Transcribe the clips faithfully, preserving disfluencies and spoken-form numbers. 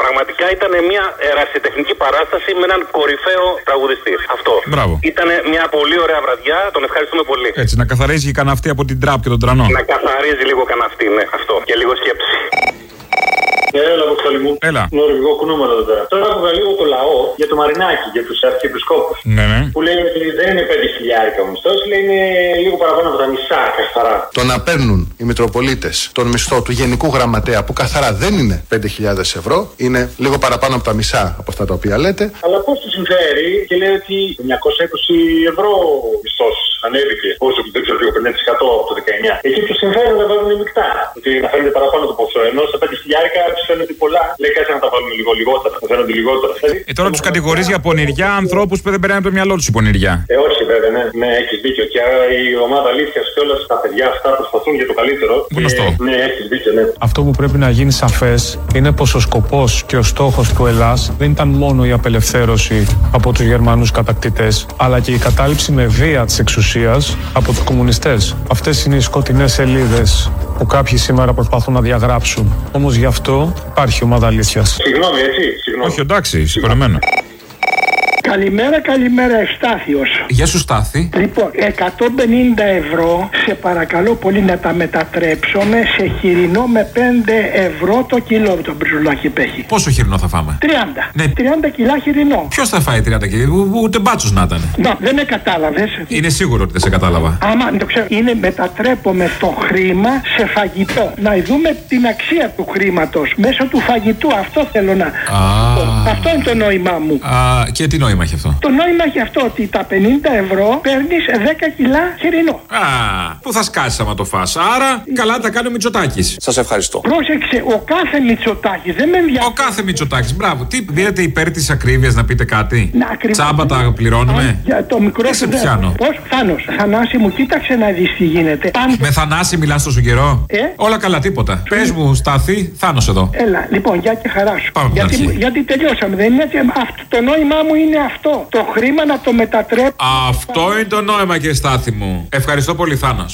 Πραγματικά ήταν μια ερασιτεχνική παράσταση με έναν κορυφαίο τραγουδιστή. Αυτό. Μπράβο. Ήταν μια πολύ ωραία βραδιά, τον ευχαριστούμε πολύ. Έτσι, να καθαρίζει και καναυτή από την τραπ και τον τρανό. Να καθαρίζει λίγο καναυτή, ναι, αυτό. Και λίγο σκέψη. Έλα, Αποστολή μου. Έλα. Νορβηγό κουνούμενο εδώ πέρα. Τώρα άκουγα λίγο το λαό για το Μαρινάκι, για του αρχιεπισκόπους. Ναι, ναι. Που λέει ότι δεν είναι πέντε χιλιάρικα ο μισθός, λέει είναι λίγο παραπάνω από τα μισά καθαρά. Το να παίρνουν οι Μητροπολίτες τον μισθό του Γενικού Γραμματέα, που καθαρά δεν είναι πέντε χιλιάδες ευρώ, είναι λίγο παραπάνω από τα μισά από αυτά τα οποία λέτε. Αλλά πώς του συμφέρει και λέει ότι εννιακόσια είκοσι ευρώ ο μισθός ανέβηκε, όσο δεν ξέρω, πενήντα τοις εκατό από το δεκαεννιά. Εκεί του συμφέρει να βάλουν μεικτά. Ότι να φαίνεται παραπάνω το ποσό. Ενώ στα πέντε χιλιάρικα του φαίνεται πολλά. Λέει κάτι να τα βάλουν λίγο λιγότερα. Να φαίνονται λιγότερα. Ε, τώρα του κατηγορεί για πονηριά ανθρώπου που δεν περνάνε από το μυαλό του η πονηριά. Ε, όχι βέβαια, ναι, ναι έχει δίκιο. Και η ομάδα αλήθεια και όλα τα παιδιά αυτά προσπαθούν για το καλύτερο. Γνωστό. Και, ναι, έχει δίκιο, ναι. Αυτό που πρέπει να γίνει σαφές είναι πως ο σκοπός και ο στόχος του Ελλάς δεν ήταν μόνο η απελευθέρωση από τους Γερμανούς κατακτητές, αλλά και η κατάληψη με βία της εξουσίας από τους κομμουνιστές. Αυτές είναι οι σκοτεινές σελίδες που κάποιοι σήμερα προσπαθούν να διαγράψουν. Όμως γι' αυτό υπάρχει ομάδα αλήθειας. Συγγνώμη, έτσι. Συγγνώμη. Όχι, εντάξει, συγχωρεμένο. Καλημέρα, καλημέρα, Ευστάθιος. Γεια σου, Στάθη. Λοιπόν, εκατόν πενήντα ευρώ σε παρακαλώ πολύ να τα μετατρέψουμε σε χοιρινό με πέντε ευρώ το κιλό το μπριζουλάκι πέχει. Πόσο χοιρινό θα φάμε? τριάντα. Ναι. τριάντα κιλά χοιρινό. Ποιος θα φάει τριάντα κιλά, ούτε μπάτσος να ήταν. Να, δεν με κατάλαβες. Είναι σίγουρο ότι δεν σε κατάλαβα. Άμα το ξέρω, είναι μετατρέπουμε το χρήμα σε φαγητό. Να δούμε την αξία του χρήματος μέσω του φαγητού. Αυτό θέλω να. Α, αυτό είναι το νόημά μου. Α, και τι νόημα έχει αυτό? Το νόημα έχει αυτό ότι τα πενήντα ευρώ παίρνεις δέκα κιλά χοιρινό. Α, πού θα σκάσεις άμα το φας. Άρα καλά τα κάνει ο Μητσοτάκης. Σας ευχαριστώ. Πρόσεξε, ο κάθε Μητσοτάκης δεν με ενδιαφέρει. Ο κάθε Μητσοτάκης, μπράβο. Τι δίνετε υπέρ της ακρίβειας, να πείτε κάτι? Να, ακριβώς. Τσάμπα τα πληρώνουμε. Α, για το μικρό Δεν σε σου πιάνω. Πώς, Θάνος, Θανάση μου, κοίταξε να δεις τι γίνεται. Πάντα... Με Θανάση μιλάς τόσο καιρό? Ε? Όλα καλά, τίποτα. Πες μου, Στάθη, Θάνος εδώ. Έλα, λοιπόν, για και χαρά σου. Πάμε γιατί, αρχή. γιατί τελειώσαμε, δεν είναι έτσι. Αυτό, το νόημά μου είναι αυτό. Το χρήμα να το μετατρέψω. Αυτό είναι το νόημα, και Στάθη μου. Ευχαριστώ πολύ, Θάνος.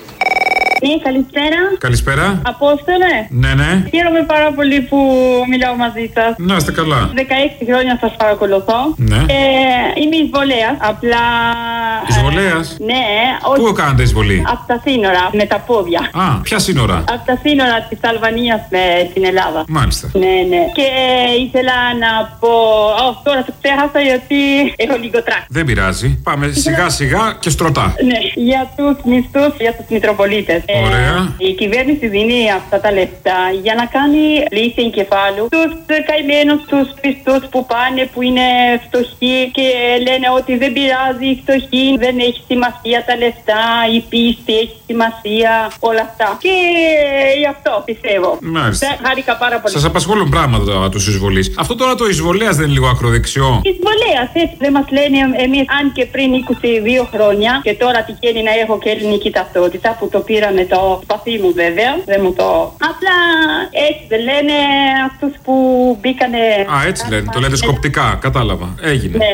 Ναι, καλησπέρα. Καλησπέρα. Απόστολε. Ναι, ναι. Χαίρομαι πάρα πολύ που μιλάω μαζί σας. Να είστε καλά. δεκαέξι χρόνια σας παρακολουθώ. Ναι. Ε, είμαι εισβολέας. Απλά. Εισβολέας? Ε, ναι, όχι. Πού κάνετε εισβολή? Από τα σύνορα, με τα πόδια. Α, ποια σύνορα? Από τα σύνορα της Αλβανίας με την Ελλάδα. Μάλιστα. Ναι, ναι. Και ήθελα να πω. Ω, τώρα το ξέχασα γιατί έχω λίγο τράκ. Δεν πειράζει. Πάμε σιγά σιγά και στρωτά. Ναι, για τους μισθούς, για τους Μητροπολίτες. Ωραία. Ε, η κυβέρνηση δίνει αυτά τα λεφτά για να κάνει λύση εγκεφάλου στους καημένους, τους πιστούς που πάνε, που είναι φτωχοί και λένε ότι δεν πειράζει, η φτωχή δεν έχει σημασία τα λεφτά, η πίστη έχει σημασία, όλα αυτά. Και γι' αυτό πιστεύω. Μάλιστα. Χάρηκα πάρα πολύ. Σας απασχολούν πράγματα του εισβολής. Αυτό τώρα το εισβολέας δεν είναι λίγο ακροδεξιό? Εισβολέας, έτσι. Δεν μας λένε εμείς, αν και πριν είκοσι δύο χρόνια, και τώρα τυχαίνει να έχω και ελληνική ταυτότητα που το πήρα με το σπαθί μου βέβαια, δεν μου το. Απλά έτσι δεν λένε αυτούς που μπήκανε. Α, έτσι λένε, το λέτε σκοπτικά, κατάλαβα. Έγινε. Ναι.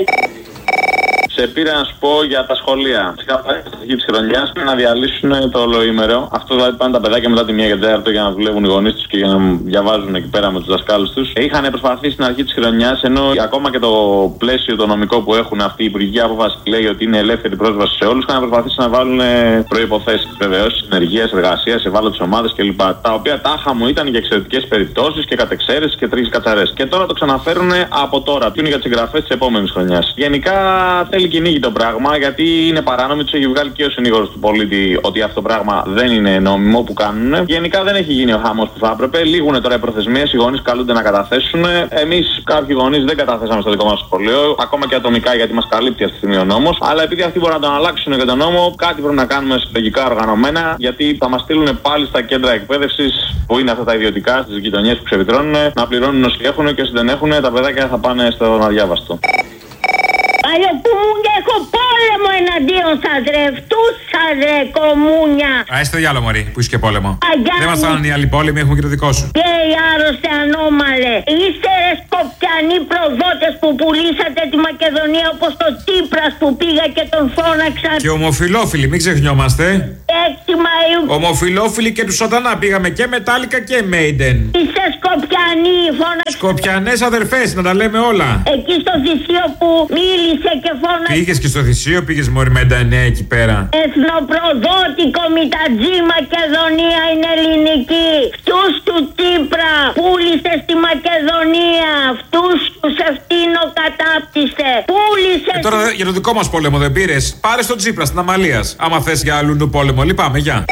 Σε πήρα να σου πω για τα σχολεία. Είχα πάρει στην αρχή τη χρονιά να διαλύσουν το ολοήμερο. Αυτό δηλαδή πάνε τα παιδάκια μετά τη μία και τέταρτο για να δουλεύουν οι γονείς τους και για να διαβάζουν εκεί πέρα με τους δασκάλους τους. Είχαν προσπαθήσει στην αρχή τη χρονιά, ενώ ακόμα και το πλαίσιο το νομικό που έχουν αυτή η υπουργική απόφαση λέει ότι είναι ελεύθερη πρόσβαση σε όλους, είχαν προσπαθήσει να βάλουν προϋποθέσεις βεβαίως ενεργείας, εργασίας, ευάλωτες ομάδες κλπ. Τα οποία τάχα μου ήταν για εξαιρετικές περιπτώσεις και κατεξαίρεση και τρεις κατσαρές. Και τώρα το ξαναφέρουν από τώρα. Ποιο είναι για τις εγγραφές της επόμενης χρονιάς. Γενικά θέλει κυνήγει το πράγμα, γιατί είναι παράνομο. Του έχει βγάλει και ο συνήγορος του πολίτη ότι αυτό το πράγμα δεν είναι νόμιμο που κάνουν. Γενικά δεν έχει γίνει ο χαμός που θα έπρεπε. Λήγουν τώρα οι προθεσμίες, οι γονείς καλούνται να καταθέσουν. Εμείς, κάποιοι γονείς, δεν καταθέσαμε στο δικό μας σχολείο, ακόμα και ατομικά, γιατί μας καλύπτει αυτή τη στιγμή ο νόμος. Αλλά επειδή αυτοί μπορούν να τον αλλάξουν και τον νόμο, κάτι πρέπει να κάνουμε συλλογικά οργανωμένα, γιατί θα μας στείλουν πάλι στα κέντρα εκπαίδευσης, που είναι αυτά τα ιδιωτικά, στις γειτονιές που ξεβιτρώνουν, να πληρώνουν όσοι έχουν και όσοι δεν έχουν, τα παιδάκια θα πάνε στον αδιάβαστο. Παλιοκουμούνια, έχω πόλεμο εναντίον σας ρε, φτούς σας ρε κομμούνια. Α, είστε διάλο μωρή, που είσαι και πόλεμο. Αγιά δεν μας μου. φτάνουν οι άλλοι πόλεμοι, έχουμε και το δικό σου. Και οι άρρωστοι ανώμαλε. Είστε ρε σκοπιανοί προδότες που πουλήσατε τη Μακεδονία όπως το Τσίπρας που πήγα και τον φώναξα. Και ομοφιλόφιλοι, μην ξεχνιόμαστε. έξι Μαΐου. Ομοφιλόφιλοι και του σατανά, πήγαμε και Μετάλλικα και Μέιντεν. Είστε σκοπιανοί, φώναξα. Σκοπιανές αδερφές, να τα λέμε όλα. Εκεί στο Θησίο που μίλησε και φώναξε. Πήγες και στο Θησίο, πήγες μωρή με τα εννέα εκεί πέρα. Εθνοπροδότικο Μητατζή Μακεδονία είναι ελληνική. Αυτούς του Τσίπρα πούλησε στη Μακεδονία. Αυτούς τους ευθύνω κατάπτυσε. Πούλησε. Ε, τώρα για το δικό μας πόλεμο δεν πήρες. Πάρε στον Τσίπρα στην Αμαλίας. Άμα θες για αλλού πόλεμο, λυπάμαι, γεια.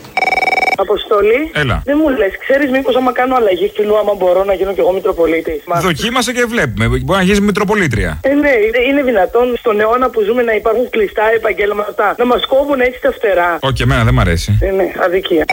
Αποστολή. Έλα. Δεν μου λες, ξέρεις μήπως άμα κάνω αλλαγή φιλού, άμα μπορώ να γίνω κι εγώ Μητροπολίτης? Δοκίμασε και βλέπουμε. Μπορεί να γίνεις Μητροπολίτρια. Ε, ναι, είναι δυνατόν στον αιώνα που ζούμε να υπάρχουν κλειστά επαγγέλματα, να μας κόβουν έτσι τα φτερά? Όχι, εμένα δεν μ' αρέσει. Ε, ναι, αδικία.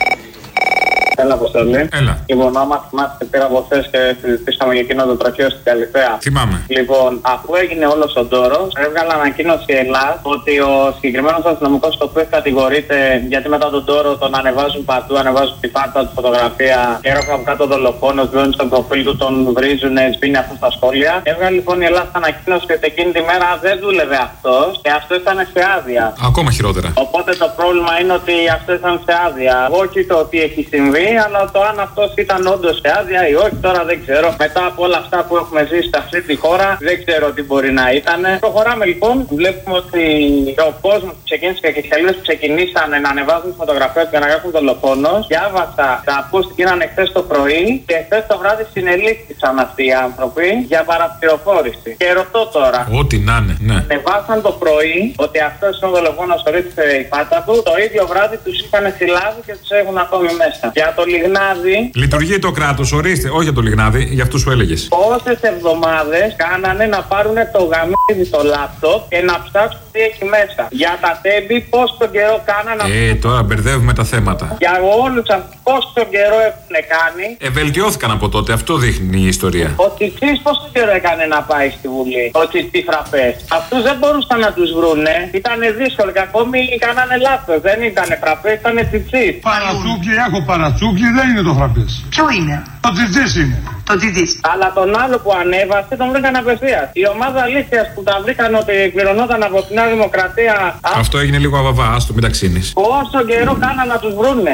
Έλα, Αποστολή. Έλα. Λοιπόν, άμα θυμάστε, πήρα από χθες και συζητήσαμε για εκείνο το τροχαίο στην Καλυθέα. Θυμάμαι. Λοιπόν, αφού έγινε όλο ο ντόρος, έβγαλε ανακοίνωση η Ελλάδα ότι ο συγκεκριμένος αστυνομικός τοπίου κατηγορείται γιατί μετά τον ντόρο τον ανεβάζουν παντού, ανεβάζουν την πάρτα του φωτογραφία και έγραφαν από κάτω δολοφόνος, βγαίνουν στο προφίλ του, τον βρίζουν, σβήνει αυτό στα σχόλια. Έβγαλε λοιπόν η Ελλάδα ανακοίνωση ότι εκείνη τη μέρα δεν δούλευε αυτός και αυτό ήταν σε άδεια. Ακόμα χειρότερα. Οπότε το πρόβλημα είναι ότι αυτό ήταν σε άδεια. Όχι το ότι έχει συμβεί, αλλά το αν αυτό ήταν όντως σε άδεια ή όχι, τώρα δεν ξέρω. Μετά από όλα αυτά που έχουμε ζήσει σε αυτή τη χώρα, δεν ξέρω τι μπορεί να ήταν. Προχωράμε λοιπόν. Βλέπουμε ότι ο κόσμος που ξεκίνησε και οι σελίδες που ξεκινήσανε να ανεβάζουν φωτογραφίες και να γράφουν δολοφόνος. Διάβασα τα post που γίνανε χθες το πρωί και χθες το βράδυ συνελήφθησαν αυτοί οι άνθρωποι για παραπληροφόρηση. Και ρωτώ τώρα. Ό,τι να είναι, ναι. Ανεβάσαν το πρωί ότι αυτός είναι ο δολοφόνος, ορίστηκε η πάτα του. Το ίδιο βράδυ τους είχαν συλλάβει και τους έχουν ακόμη μέσα. Για το Λιγνάδι. Λειτουργεί το κράτος, ορίστε. Όχι για το Λιγνάδι, για αυτούς που έλεγες. Πόσες εβδομάδες κάνανε να πάρουν το γαμίδι το λάπτοπ και να ψάξουν τι έχει μέσα. Για τα τέμπη, πόσο καιρό κάνανε. Ε, τώρα μπερδεύουμε τα θέματα. Για όλους αυτούς, πόσο καιρό έχουν κάνει. Ε, βελτιώθηκαν από τότε, αυτό δείχνει η ιστορία. Ο Τσιτσής πόσο καιρό έκανε να πάει στη Βουλή. Ο Τσιτσί φραπές. Αυτούς δεν μπορούσαν να τους βρούνε. Ήτανε δύσκολο και ακόμη κάνανε λάθος. Δεν ήτανε φραπές, ήτανε Τσιτσής. Παρατσούκι, έχω παρατσούκι, δεν είναι το φραπές. Ποιο είναι? Το Τσιτσής είναι. Το Τσιτσής. Αλλά τον άλλο που ανέβασε τον βρήκαν απευθείας. Η ομάδα αλήθειας που τα βρήκαν ότι πληρωνόταν από τη Νέα Δημοκρατία. Αυτό έγινε λίγο αβαβά, άστο μην ταξίνεις. Πόσο καιρό κάναν να τους βρούνε.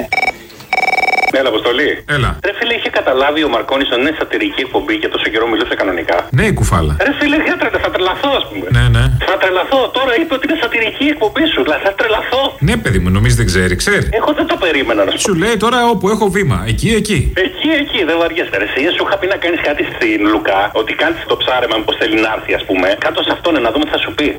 Έλα, Αποστολή. Έλα. Ρε φίλε, είχε καταλάβει ο Μαρκόνης ότι είναι σατυρική εκπομπή και τόσο καιρό μιλούσε κανονικά. Ναι, η κουφάλα. Ρε φίλε, θα τρελαθώ, ας πούμε. Ναι, ναι. Θα τρελαθώ. Τώρα είπε ότι είναι σατυρική εκπομπή σου. Δηλαδή, θα τρελαθώ. Ναι, παιδί μου, νομίζει δεν ξέρει, ξέρει. Εγώ δεν το περίμενα να σου Σου λέει τώρα όπου έχω βήμα. Εκεί, εκεί. Εκεί, εκεί, δεν βαριέσαι. Ρε, εσύ σου είχα πει να κάνει κάτι στην Λουκά. Ότι κάνει το ψάρεμα, μήπως θέλει να έρθει, α πούμε. Κάτω σε αυτόν να δούμε τι θα σου πει.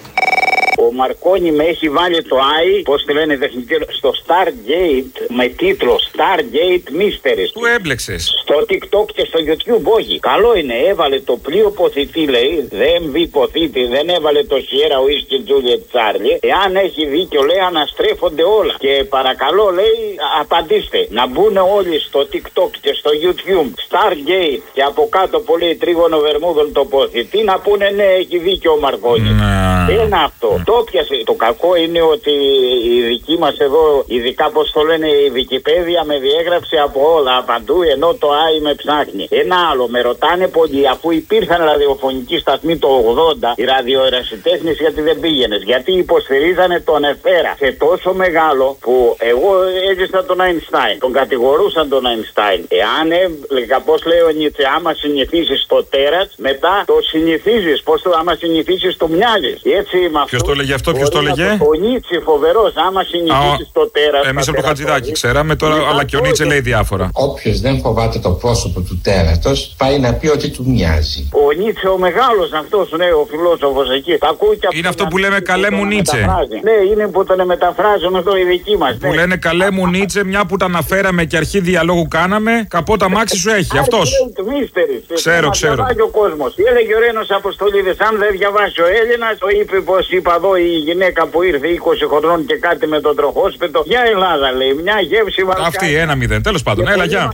Ο Μαρκόνι με έχει βάλει το Άι, πώς τη λένε τεχνητή, στο Stargate με τίτλο Stargate Mysteries. Πού έμπλεξες? Στο TikTok και στο YouTube, όχι. Καλό είναι, έβαλε το πλοίο ποθητή, λέει. Δεν βει ποθήτη, δεν έβαλε το Sierra Whiskey Juliet Charlie. Εάν έχει δίκιο, λέει, αναστρέφονται όλα. Και παρακαλώ, λέει, απαντήστε. Να μπουν όλοι στο TikTok και στο YouTube Stargate και από κάτω πολύ τρίγωνο βερμούδων τοποθετή να πούνε ναι, έχει δίκιο ο Μαρκόνι. Ένα αυτό. Το πιασε. Το κακό είναι ότι η δική μας εδώ, ειδικά πως το λένε η Wikipedia, με διέγραψε από όλα παντού, ενώ το Άι με ψάχνει. Ένα άλλο, με ρωτάνε πολύ, αφού υπήρχαν ραδιοφωνικοί σταθμοί το ογδόντα, οι ραδιοερασιτέχνες, γιατί δεν πήγαινες? Γιατί υποστηρίζανε τον Εφέρα σε τόσο μεγάλο που εγώ έζησα τον Αϊνστάιν. Τον κατηγορούσαν τον Αϊνστάιν. Εάν έλεγα, πώς λέει ο Νίτσε, άμα συνηθίσεις το τέρας, μετά το συνηθίζεις. Πώς το άμα συνηθίσεις το μοιάζεις. Έτσι με αυτό. Ποιος το έλεγε αυτό, ποιος το έλεγε? Ο Νίτσε, φοβερός, άμα συνηθίσεις το τέρας. Εμείς από το Χατζηδάκι ξέραμε τώρα, λοιπόν, αλλά και ο Νίτσε λέει διάφορα. Όποιος δεν φοβάται το πρόσωπο του τέρατος, πάει να πει ότι του μοιάζει. Ο Νίτσε, ο μεγάλος αυτός, ναι, ο φιλόσοφος εκεί. Είναι αυτό που λέμε καλέ μου Νίτσε. Ναι, είναι που τον μεταφράζουν εδώ οι δικοί μας. Που λένε καλέ μου Νίτσε, μια που τα αναφέραμε και αρχή διαλόγου κάναμε, καπότα μάξι σου έχει. Αυτός. Ξέρω, ξέρω. Ο κόσμος. Έλεγε ο Ρένος Αποστολίδης, αν δεν διαβάσει ο Έλληνας, το είπε πως είπα εδώ η γυναίκα που ήρθε είκοσι χρονών και κάτι με τον τροχόσπιτο. Για Ελλάδα, λέει, μια γεύση βαρκά. Αυτή, ένα μηδέν. Τέλος πάντων, έλα, γεια.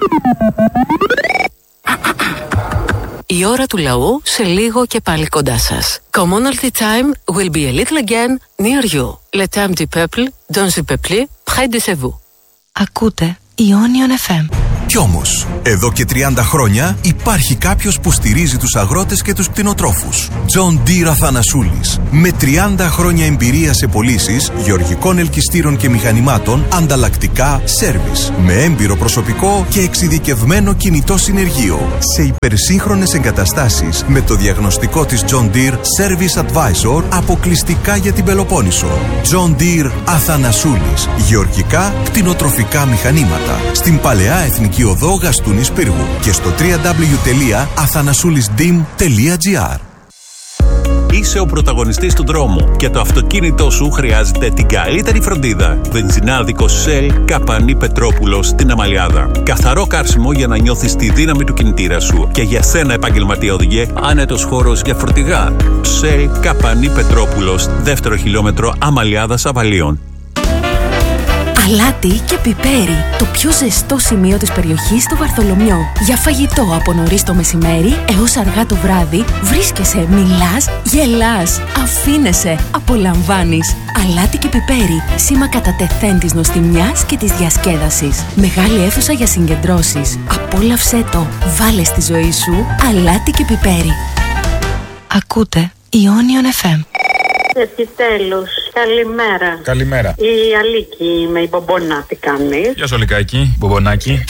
Η ώρα του λαού σε λίγο και πάλι κοντά σας. Commonalty time will be a little again near you. Le temps du peuple, dans le peuple, près de vous. Ακούτε Ionion εφ εμ. Κι όμως, εδώ και τριάντα χρόνια υπάρχει κάποιος που στηρίζει τους αγρότες και τους κτηνοτρόφους. John Deere Αθανασούλης. Με τριάντα χρόνια εμπειρία σε πωλήσεις γεωργικών ελκυστήρων και μηχανημάτων, ανταλλακτικά, σέρβις. Με έμπειρο προσωπικό και εξειδικευμένο κινητό συνεργείο. Σε υπερσύγχρονες εγκαταστάσεις με το διαγνωστικό της John Deere Service Advisor αποκλειστικά για την Πελοπόννησο. John Deere Αθανασούλης. Γεωργικά, κτηνοτροφικά μηχανήματα. Στην Παλαιά Εθνική Οδό Γαστούνης Πύργου και στο double-u double-u double-u τελεία αθανασούλισdim τελεία gr. Είσαι ο πρωταγωνιστής του δρόμου και το αυτοκίνητό σου χρειάζεται την καλύτερη φροντίδα. Βενζινάδικος Shell Καπανή Πετρόπουλος στην Αμαλιάδα. Καθαρό καύσιμο για να νιώθεις τη δύναμη του κινητήρα σου. Και για σένα, επαγγελματία οδηγέ, άνετος χώρος για φορτηγά. Shell Καπανή Πετρόπουλος, δεύτερο χιλιόμετρο Αμαλιάδας Αβαλίων. Αλάτι και πιπέρι, το πιο ζεστό σημείο της περιοχής στο Βαρθολομιό. Για φαγητό από νωρίς το μεσημέρι έως αργά το βράδυ, βρίσκεσαι, μιλάς, γελάς, αφήνεσαι, απολαμβάνεις. Αλάτι και πιπέρι, σήμα κατά τεθέν της νοστιμιάς και της διασκέδασης. Μεγάλη αίθουσα για συγκεντρώσεις. Απόλαυσέ το, βάλε στη ζωή σου αλάτι και πιπέρι. Ακούτε Ionion εφ εμ. Επιτέλους, καλημέρα. Καλημέρα. Η Αλίκη με η Μπομπονά, τι κάνεις? Γεια σου Αλικάκη, Μπομπονάκι.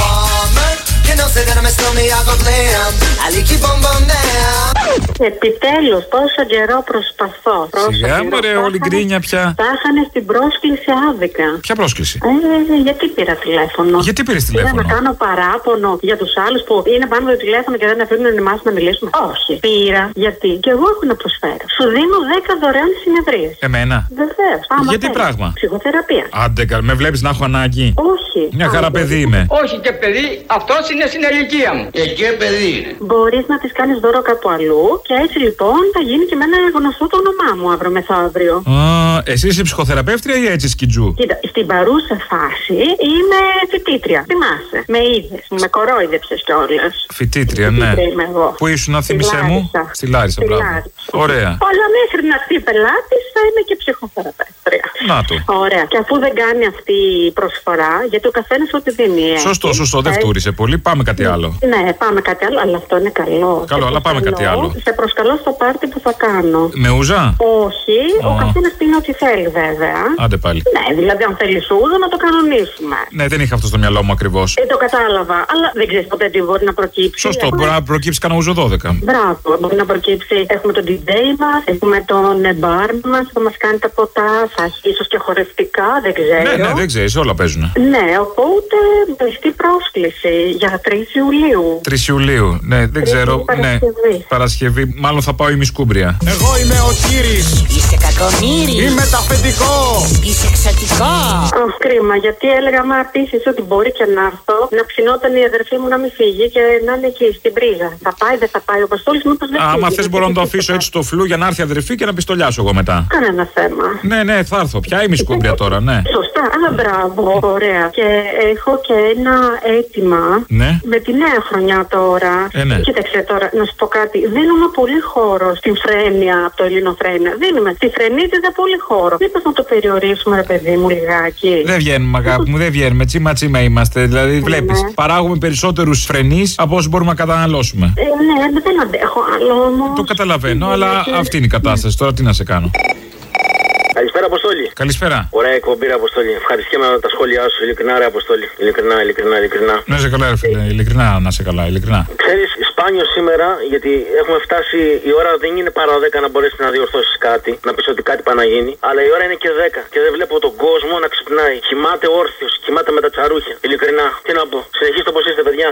Επιτέλους, πόσο καιρό προσπαθώ. Σιγά μωρέ, όλη γκρίνια πια. Τα είχανε στην πρόσκληση άδικα. Ποια πρόσκληση? Ε, γιατί πήρα τηλέφωνο. Γιατί πήρες τηλέφωνο? Πήρα να κάνω παράπονο για τους άλλους που είναι πάνω το τηλέφωνο και δεν αφήνουν εμάς να μιλήσουμε. Όχι. Πήρα γιατί και εγώ έχω να προσφέρω. Σου δίνω δέκα δωρεάν συνεδρίες. Εμένα? Βεβαίως. Γιατί θέλεις. πράγμα? Ψυχοθεραπεία. Άντε, με βλέπεις να έχω ανάγκη? Όχι. Μια χαρά παιδί είμαι. Όχι και παιδί, αυτός είναι στην ηλικία μου. Και και παιδί είναι. Μπορείς να της κάνεις δώρο κάπου αλλού και έτσι λοιπόν θα γίνει και με ένα γνωστό το όνομά μου αύριο μεθαύριο. Α, εσύ είσαι ψυχοθεραπεύτρια ή έτσι σκιτζού? Κοίτα, στην παρούσα φάση είμαι φοιτήτρια. Θυμάσαι. Με είδες, με κορόιδεψες κιόλας. Φοιτήτρια, ναι. Είμαι εγώ. Πού ήσουν, θύμισέ μου? Στη Λάρισα, Στη μπράβο. Λάρισα. Ωραία. Αλλά μέχρι να έρθει πελάτης θα είμαι και ψυχοθεραπεύτρια. Να το. Ωραία. Και αφού δεν κάνει αυτή η προσφορά, γιατί ο καθένας ό,τι δίνει. Σωστό, σωστό. Δεν φτούρισε πολύ. Πάμε κάτι άλλο. Ναι, πάμε κάτι άλλο, αλλά αυτό είναι καλό. Καλό, αλλά πάμε κάτι άλλο. Σε προσκαλώ στο πάρτι που θα κάνω. Με ούζα? Όχι, oh. ο καθένας πίνει ό,τι θέλει βέβαια. Άντε πάλι. Ναι, δηλαδή αν θέλει ούζα να το κανονίσουμε. Ναι, δεν είχα αυτό στο μυαλό μου ακριβώς. Ε, το κατάλαβα, αλλά δεν ξέρεις ποτέ τι μπορεί να προκύψει. Σωστό, έχουμε... μπορεί να προκύψει κανένα ούζο δώδεκα. Μπράβο, μπορεί να προκύψει. Έχουμε τον ντι τζέι μας, έχουμε τον μπαρ μας, θα μας κάνει τα ποτά, θα έχει ίσως και χορευτικά, δεν ξέρω. Ναι, ναι, δεν ξέρεις, όλα παίζουν. Ναι, οπότε κλειστή πρόσκληση για τρεις Ιουλίου. τρεις Ιουλίου, ναι, δεν ξέρω. Παρασκευή. Ναι, Παρασκευή. Μάλλον θα πάω η Μισκούμπρια. Εγώ είμαι ο Κύρις. Είσαι κακομοίρης. Είμαι τα αφεντικό. Είσαι εξωτικό. Αχ, κρίμα, γιατί έλεγα μα πείσεις ότι μπορεί και να έρθω, να ψινόταν η αδερφή μου να μην φύγει και να είναι εκεί στην πρίζα. Θα πάει, δεν θα πάει ο Αποστόλης, μήπως δεν φύγει. Άμα θες μπορώ να το αφήσω έτσι στο φλου για να έρθει η αδερφή και να πιστολιάσω εγώ μετά. Κανένα θέμα. Ναι, ναι, θα έρθω. Ποια η Μισκούμπρια τώρα, ναι. Σωστά, αλλά μπράβο, ωραία. Και έχω και ένα αίτημα. Ναι. Με τη νέα χρονιά τώρα. Ε, ναι. Κοίταξε τώρα, να σου πω κάτι. Δίνουμε πολύ χώρο στην Φρένεια από το Ελληνοφρένεια. Δίνουμε. Στη Φρενίτιδα πολύ χώρο. Μήπως να το περιορίσουμε, ρε παιδί μου, λιγάκι. Δεν βγαίνουμε, αγάπη μου, δεν βγαίνουμε. Τσίμα τσίμα είμαστε. Δηλαδή, ναι, βλέπεις, ναι. παράγουμε περισσότερους φρενείς από όσους μπορούμε να καταναλώσουμε. Ε, ναι, δεν αντέχω άλλο όμως. Το καταλαβαίνω, αλλά αυτή είναι η κατάσταση. Τώρα τι να σε κάνω. Καλησπέρα, Αποστόλη. Καλησπέρα. Ωραία εκπομπή, ρε Αποστόλη. Ευχαριστούμε με τα σχόλιά σου. Ειλικρινά, ρε Αποστόλη. Ειλικρινά, ειλικρινά, ειλικρινά. Να είσαι καλά, ρε φίλε. Ειλικρινά, να είσαι καλά, ειλικρινά. Ξέρεις, σπάνιο σήμερα, γιατί έχουμε φτάσει, η ώρα δεν είναι παρά δέκα να μπορέσει να διορθώσεις κάτι, να πεις ότι κάτι πάει να γίνει. Αλλά η ώρα είναι και δέκα. Και δεν βλέπω τον κόσμο να ξυπνάει. Κοιμάται όρθιος, κοιμάται με τα τσαρούχια. Ειλικρινά. Τι να πω. Συνεχίστε όπως είστε, παιδιά.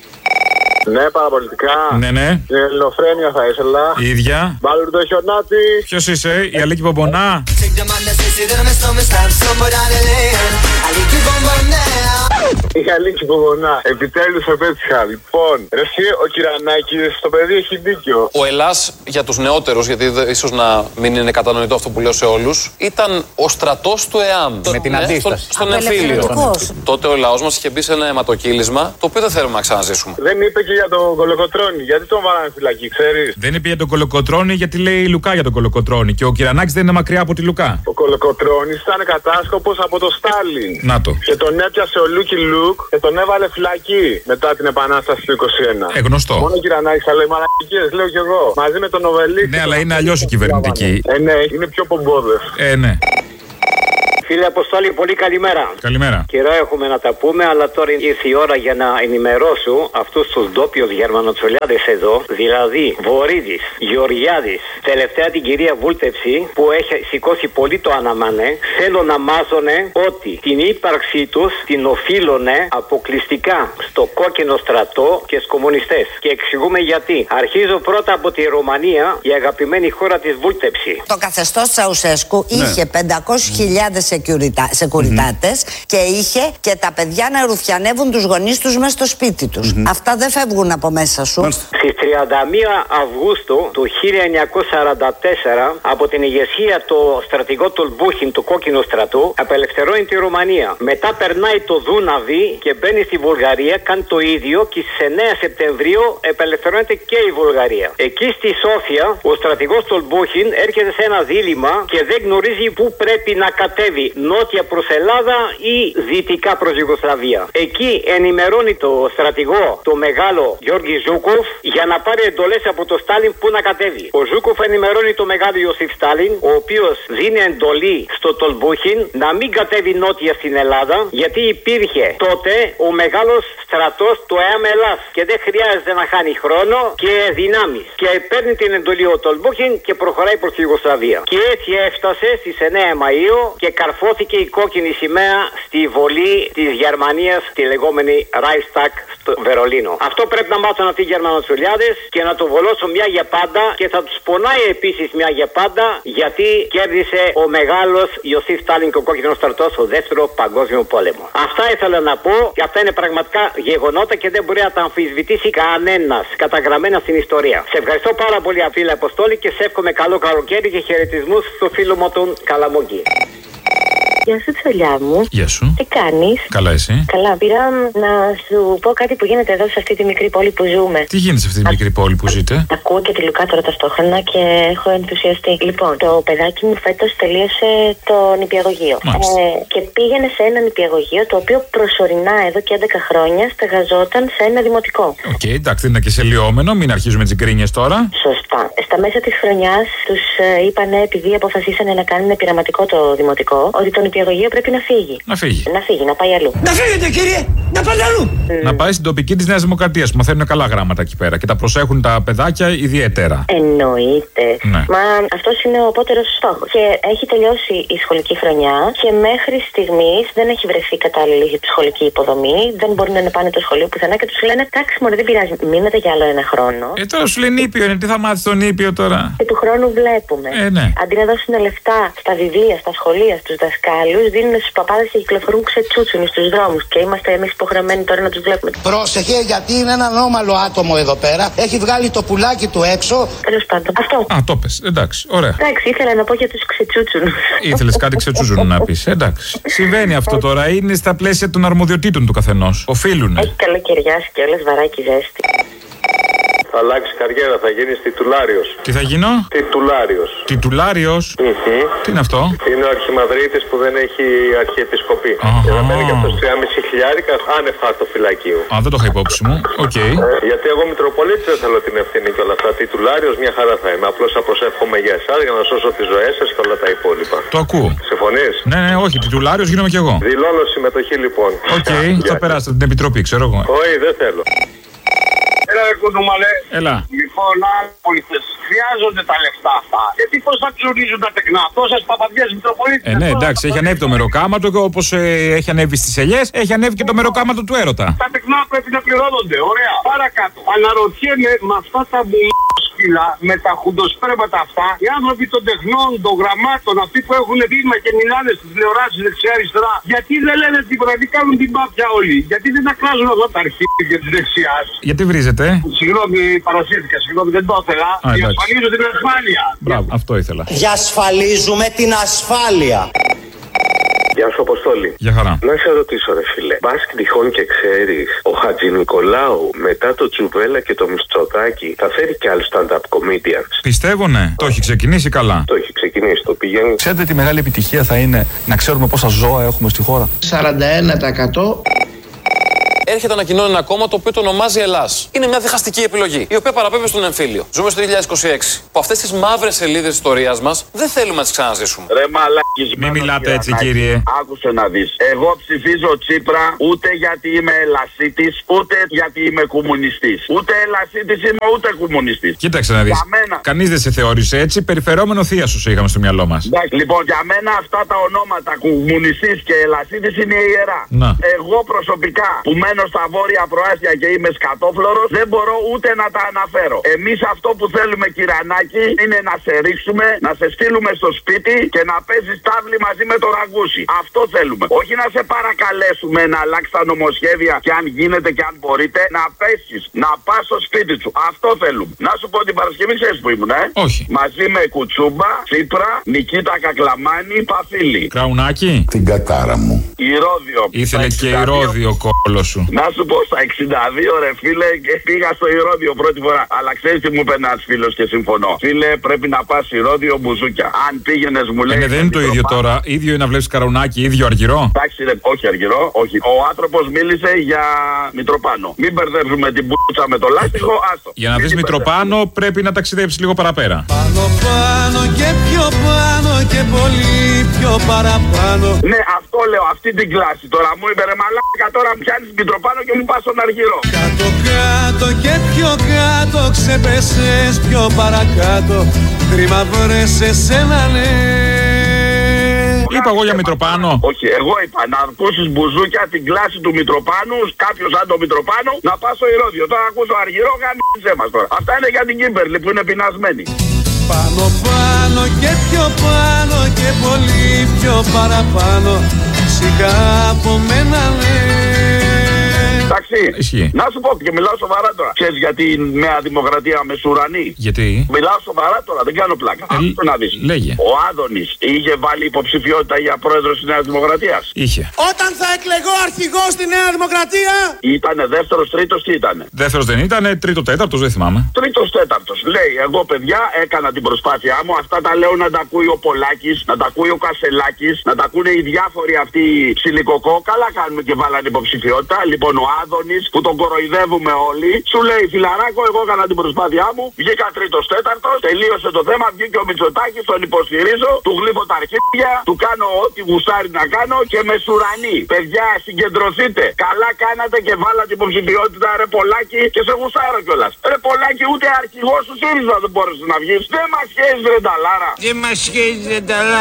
Ναι, παραπολιτικά. Ναι, ναι. Την Ελληνοφρένεια θα ήθελα. Η ίδια. Μπαλουρντο χιονάτι. Ποιος είσαι, η Αλίκη Μπομπονά? Η Αλίκη Μπομπονά. Επιτέλους το πέτυχα. Λοιπόν, ρε εσύ, ο Κυρανάκης, το παιδί έχει δίκιο. Ο Ελλάς για τους νεότερους, γιατί ίσως να μην είναι κατανοητό αυτό που λέω σε όλους, ήταν ο στρατός του ΕΑΜ. Με την ναι, αντίσταση. Στον, στον εμφύλιο. Τότε ο λαός μας είχε μπει σε ένα αιματοκύλισμα, το οποίο δεν θέλουμε να ξαναζήσουμε. Δεν είπε και για τον Κολοκοτρώνη. Γιατί τον βάλανε φυλακή, ξέρεις? Δεν είπε για τον Κολοκοτρώνη, γιατί λέει η Λουκά για τον Κολοκοτρώνη. Και ο Κυρανάκης δεν είναι μακριά από τη Λουκά. Ο Κολοκοτρώνης ήταν κατάσκοπος από το Στάλιν. Να το. Και τον έπιασε ο Λούκι Λου Κιουτσούκ και τον έβαλε φυλακή μετά την επανάσταση του είκοσι ένα. Ε, γνωστό. Μόνο Κυρανάκης θα λέει μαλακίες, λέω κι εγώ. Μαζί με τον Οβελίκ. Ναι, αλλά είναι αλλιώς η κυβερνητική. Ε, ναι, είναι πιο πομπόδες. Ε, ναι. Φίλε Αποστόλη, πολύ καλημέρα. Καλημέρα. Καιρό έχουμε να τα πούμε, αλλά τώρα ήρθε η ώρα για να ενημερώσω αυτούς τους ντόπιους γερμανοτσολιάδες εδώ, δηλαδή Βορύδης, Γεωργιάδης, τελευταία την κυρία Βούλτευση που έχει σηκώσει πολύ το αναμάνε, θέλω να μάζωνε ότι την ύπαρξή τους την οφείλωνε αποκλειστικά στο κόκκινο στρατό και στους κομμουνιστές. Και εξηγούμε γιατί. Αρχίζω πρώτα από τη Ρωμανία, η αγαπημένη χώρα της Βούλτευση. Το καθεστώς Τσαουσέσκου ναι. είχε πεντακόσιες χιλιάδες σεκουριτάτες mm-hmm. και είχε και τα παιδιά να ρουφιανεύουν τους γονείς τους μέσα στο σπίτι τους. Mm-hmm. Αυτά δεν φεύγουν από μέσα σου. Στις τριάντα μία Αυγούστου του χίλια εννιακόσια σαράντα τέσσερα από την ηγεσία του στρατηγό Τολμπούχιν του κόκκινου στρατού απελευθερώνει τη Ρουμανία. Μετά περνάει το Δούναβι και μπαίνει στη Βουλγαρία, κάνει το ίδιο και στις εννέα Σεπτεμβρίου απελευθερώνεται και η Βουλγαρία. Εκεί στη Σόφια ο στρατηγός Τολμπούχιν έρχεται σε ένα δίλημμα και δεν γνωρίζει πού πρέπει να κατέβει. Νότια προς Ελλάδα ή δυτικά προς Ιουγκοσλαβία. Εκεί ενημερώνει το στρατηγό, το μεγάλο Γιώργη Ζούκοφ, για να πάρει εντολές από το Στάλιν που να κατέβει. Ο Ζούκοφ ενημερώνει το μεγάλο Ιωσήφ Στάλιν, ο οποίος δίνει εντολή στο Τολμπούχιν να μην κατέβει νότια στην Ελλάδα, γιατί υπήρχε τότε ο μεγάλος στρατός του ΕΑΜ Ελλάς και δεν χρειάζεται να χάνει χρόνο και δυνάμεις. Και παίρνει την εντολή ο Τολμπούχιν και προχωράει προς τη Ιουγκοσλαβία. Και έτσι έφτασε στις εννέα Μαΐου και καρφώθηκε η κόκκινη σημαία στη βολή της Γερμανίας, τη λεγόμενη Reichstag στο Βερολίνο. Αυτό πρέπει να μάθουν αυτοί οι Γερμανοτσολιάδες και να το βολώσουν μια για πάντα και θα τους πονάει επίσης μια για πάντα, γιατί κέρδισε ο μεγάλος Ιωσήφ Στάλιν και ο κόκκινος στρατός στο δεύτερο παγκόσμιο πόλεμο. Αυτά ήθελα να πω και αυτά είναι πραγματικά γεγονότα και δεν μπορεί να τα αμφισβητήσει κανένας, καταγραμμένα στην ιστορία. Σε ευχαριστώ πάρα πολύ, φίλε Αποστόλη, και σε εύχομαι καλό καλοκαίρι και χαιρετισμούς στο φίλο μου τον Καλαμούκη. Γεια σου, Τσολιά μου. Γεια σου. Τι κάνεις? Καλά, εσύ? Καλά. Πήρα να σου πω κάτι που γίνεται εδώ σε αυτή τη μικρή πόλη που ζούμε. Τι γίνεται σε αυτή τη Α... μικρή πόλη που ζείτε? Ακούω και τη Λουκά τώρα ταυτόχρονα και έχω ενθουσιαστεί. Λοιπόν, το παιδάκι μου φέτος τελείωσε το νηπιαγωγείο. Ε, και πήγαινε σε ένα νηπιαγωγείο το οποίο προσωρινά εδώ και έντεκα χρόνια στεγαζόταν σε ένα δημοτικό. Οκ, okay, εντάξει, δεν είναι και σε λιόμενο, μην αρχίζουμε τις γκρίνιες τώρα. Σωστά. Στα μέσα της χρονιάς τους ε, είπανε, επειδή αποφασίσανε να κάνουν πειραματικό το δημοτικό, ότι το νηπιαγωγείο πρέπει να φύγει. Να φύγει. Να φύγει, να πάει αλλού. Να φύγετε, κύριε! Να πάτε αλλού! Mm. Να πάει στην τοπική της Νέας Δημοκρατίας που μαθαίνουν καλά γράμματα εκεί πέρα και τα προσέχουν τα παιδάκια ιδιαίτερα. Εννοείται. Ναι. Μα αυτός είναι ο απότερος στόχος. Και έχει τελειώσει η σχολική χρονιά και μέχρι στιγμής δεν έχει βρεθεί κατάλληλη σχολική υποδομή. Δεν μπορούν να πάνε το σχολείο πουθενά και τους λένε εντάξει, μωρέ, δεν πειράζει. Μείνετε για άλλο ένα χρόνο. Ε, τώρα σου λέει νήπιο, είναι τι θα μάθεις τον νήπιο τώρα. Και του χρόνου βλέπουμε. Ε, ναι. Αντί να δώσουν λεφτά στα βιβλία, στα σχολεία, στους δασκάλους, δίνουν στους παπάδες και κυκλοφορούν ξετσούτσουνοι στους δρόμους. Και είμαστε εμείς υποχρεωμένοι τώρα να τους βλέπουμε. Πρόσεχε, γιατί είναι ένα ανώμαλο άτομο εδώ πέρα. Έχει βγάλει το πουλάκι του έξω. Τέλος πάντων. Αυτό. Α, το πες. Εντάξει, ωραία. Εντάξει, ήθελα να πω για τους ξετσούτσουνους. Ήθελες κάτι ξετσούτσουνου να πεις. Εντάξει. Συμβαίνει αυτό τώρα. Είναι στα πλαίσια των αρμοδιοτήτων του καθενός. Οφείλουνε. Έχει καλοκαιριάσει και όλες βαράκι ζέστη. Θα αλλάξει καριέρα, θα γίνει τιτουλάριος. Τι θα γίνω? Τιτουλάριος. Τιτουλάριος. Mm-hmm. Τι είναι αυτό? Είναι ο αρχιμανδρίτης που δεν έχει αρχιεπισκοπή. Uh-huh. Και θα παίρνει και αυτός τρία χιλιάρικα άνευ στο φυλακείο. Α, δεν το είχα υπόψη μου. Οκ. Okay. Ε, γιατί εγώ Μητροπολίτης δεν θέλω την ευθύνη και όλα αυτά. Τιτουλάριος μια χαρά θα είμαι. Απλώς θα προσεύχομαι για εσάς για να σώσω τις ζωές σας και όλα τα υπόλοιπα. Το ακούω. Συμφωνείς? Ναι, ναι, όχι. Τιτουλάριος γίνομαι κι εγώ. Δηλώνω συμμετοχή λοιπόν. Οκ. Okay. Θα περάσετε την επιτροπή, ξέρω εγώ. Όχι, δεν θέλω. Έλα, ρε κουντούμαλε. Έλα. Λοιπόν, άλλοι πολίτες χρειάζονται τα λεφτά αυτά. Γιατί πώς θα ξουρίζουν τα τεκνά, τόσες παπαδιές Μητροπολίτες. Ε, ναι, εντάξει, έχει ανέβει το μεροκάματο και όπως ε, έχει ανέβει στις ελιές, έχει ανέβει και το μεροκάματο του έρωτα. Τα τεκνά πρέπει να πληρώνονται. Ωραία. Παρακάτω. Αναρωτιέμαι με αυτά τα μπουλόσκυλα, με τα χουντοσπρέματα αυτά, οι άνθρωποι των τεχνών, των γραμμάτων, αυτοί που έχουν βήμα και μιλάνε στις τηλεοράσεις δεξιά-αριστερά, γιατί δεν λένε τίποτα, γιατί κάνουν την πάπια όλοι. Γιατί δεν τα κράζουν αυτά τα αρχίδια της δεξιάς. Γιατί βρίζετε? Συγγνώμη, παρασύρθηκα, συγγνώμη, δεν το ήθελα. Διασφαλίζω την ασφάλεια. Μπράβο, αυτό ήθελα. Διασφαλίζουμε την ασφάλεια. Γεια σου, Αποστόλη. Γεια χαρά. Να σε ρωτήσω, ρε φίλε. Μπας τυχόν και ξέρεις, ο Χατζηνικολάου μετά το Τζουβέλα και το Μητσοτάκη θα φέρει και άλλους stand-up comedians. Πιστεύω, ναι. Το έχει ξεκινήσει καλά. Το έχει ξεκινήσει, το πηγαίνει. Ξέρετε τι μεγάλη επιτυχία θα είναι να ξέρουμε πόσα ζώα έχουμε στη χώρα? σαράντα ένα τοις εκατό. έρχεται να κοινώνει ένα κόμμα το οποίο το ονομάζει Ελλάς. Είναι μια διχαστική επιλογή, η οποία παραπέμπει στον εμφύλιο. Ζούμε στο δύο χιλιάδες είκοσι έξι. Που αυτές τις μαύρες σελίδες της ιστορίας μας δεν θέλουμε να τις ξαναζήσουμε. Ρε μαλάκης, μην μιλάτε έτσι, κύριε. Άκουσε να δεις. Εγώ ψηφίζω Τσίπρα ούτε γιατί είμαι Ελλασίτης, ούτε γιατί είμαι κομμουνιστής. Ούτε Ελλασίτης είμαι, ούτε κομμουνιστής. Κοίταξε να δεις. Μένα... Κανείς δεν σε θεώρησε έτσι. Περιφερόμενο θεία σου είχαμε στο μυαλό μας. Εντάξει, λοιπόν, για μένα αυτά τα ονόματα κομμουνιστής και Ελλασίτης είναι ιερά. Να. Εγώ προσωπικά που μένω στα βόρεια προάστια και είμαι σκατόφλωρος, δεν μπορώ ούτε να τα αναφέρω. Εμείς αυτό που θέλουμε, κυρανάκι, είναι να σε ρίξουμε, να σε στείλουμε στο σπίτι και να παίζεις τάβλη μαζί με το ραγκούσι. Αυτό θέλουμε. Όχι να σε παρακαλέσουμε να αλλάξει τα νομοσχέδια και αν γίνεται και αν μπορείτε να πέσεις, να πας στο σπίτι σου. Αυτό θέλουμε. Να σου πω την Παρασκευή, ξέρεις που ήμουν, ε? Όχι. Μαζί με Κουτσούμπα, Τσίπρα, Νικήτα Κακλαμάνη, Παφίλη. Κραουνάκι. Την κατάρα μου. Ηρώδιο. Ήθελε και ηρώδιο κόλλο σου. Να σου πω, στα εξήντα δύο ρε φίλε, και πήγα στο Ηρώδιο πρώτη φορά. Αλλά ξέρεις τι μου είπε ένας φίλος και συμφωνώ. Φίλε, πρέπει να πας Ηρώδιο μπουζούκια. Αν πήγαινες, μου λέει. Ε, δεν είναι το ίδιο τώρα. Ίδιο είναι να βλέπεις Καρουνάκι, ίδιο Αργυρό. Εντάξει, ρε, όχι Αργυρό, όχι. Ο άνθρωπος μίλησε για Μητροπάνο. Μην μπερδεύουμε την μπούτσα με το λάστιχο, άστο. Για να δεις Μητροπάνο πρέπει να ταξιδέψεις λίγο παραπέρα. Πάνω πάνω και πιο πάνω και πολύ πιο παραπάνω. Ναι, αυτό λέω, αυτή την κλάση τώρα. Μου είπε ρε μαλάκα, τώρα μου πιάνεις Μητροπάνο και μου πας στον Αργυρό. Κάτω κάτω και πιο κάτω ξεπέσες πιο παρακάτω. Κρίμα βρες εσένα ναι. Είπα εγώ για Μητροπάνο. Όχι, εγώ είπα να ακούσεις μπουζούκια την κλάση του Μητροπάνου, κάποιος σαν το Μητροπάνο, να πας στο Ηρώδιο. Τώρα ακούς το Αργυρό, γάμισε μας τώρα. Αυτά είναι για την Κίμπερλη που είναι πεινασμένη. Πάνω πάνω και πιο πάνω και πολύ πιο παραπάνω. Σιγά από μένα λέει. Εντάξει. Ισχύει. Να σου πω και μιλάω σοβαρά τώρα. Ξέρεις γιατί η Νέα Δημοκρατία μεσουρανή? Γιατί? Μιλάω σοβαρά τώρα, δεν κάνω πλάκα. Ε, Άκου να δεις. Λέγε. Ο Άδωνης είχε βάλει υποψηφιότητα για πρόεδρος της Νέας Δημοκρατίας. Είχε. Όταν θα εκλεγώ αρχηγός στη Νέα Δημοκρατία. Ήτανε δεύτερος, τρίτος, τι ήτανε? Δεύτερος δεν ήτανε, τρίτο, τέταρτος, δεν θυμάμαι. Τρίτος, τέταρτος. Λέει, εγώ παιδιά έκανα την προσπάθειά μου. Αυτά τα λέω να τα ακούει ο Πολάκης, να τα ακούει ο Κασελάκης, να τα ακούνε οι διάφοροι αυτοί ψιλικοκό. Καλά κάνουμε και βάλανε υποψηφιότητα. Λοιπόν, ο Άδωνης που τον κοροϊδεύουμε όλοι, σου λέει φιλαράκο, εγώ έκανα την προσπάθειά μου. Βγήκα τρίτος, τέταρτος, τελείωσε το θέμα. Βγήκε ο Μητσοτάκης, τον υποστηρίζω, του γλύφω τα αρχίδια, του κάνω ό,τι γουστάρει να κάνω και μεσουρανή. Παιδιά, συγκεντρωθείτε. Καλά κάνατε και βάλατε υποψηφιότητα, ρε Πολάκη, και σε γουστάρω κιόλας. Ρε Πολάκη, ούτε αρχηγός του ΣΥΡΙΖΑ δεν μπόρεσε να βγει. Δεν μας χέζει ρε ταλάρα. Δεν μας χέζει ρε ταλάρα.